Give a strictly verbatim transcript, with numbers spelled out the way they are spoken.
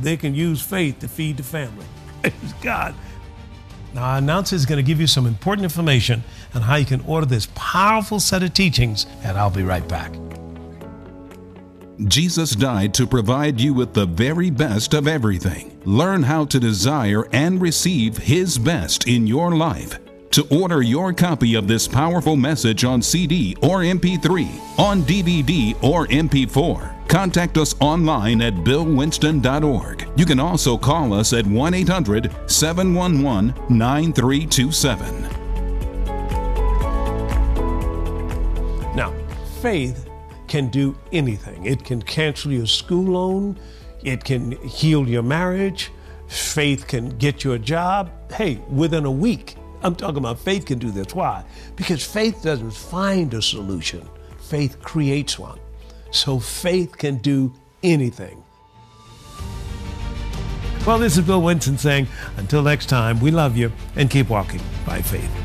they can use faith to feed the family. Praise God. Now, our announcer is going to give you some important information on how you can order this powerful set of teachings, and I'll be right back. Jesus died to provide you with the very best of everything. Learn how to desire and receive His best in your life. To order your copy of this powerful message on C D or M P three, on D V D or M P four, contact us online at bill winston dot org. You can also call us at one eight hundred, seven one one, nine three two seven. Now, faith can do anything. It can cancel your school loan. It can heal your marriage. Faith can get you a job. Hey, within a week. I'm talking about faith can do this. Why? Because faith doesn't find a solution. Faith creates one. So faith can do anything. Well, this is Bill Winston saying, until next time, we love you and keep walking by faith.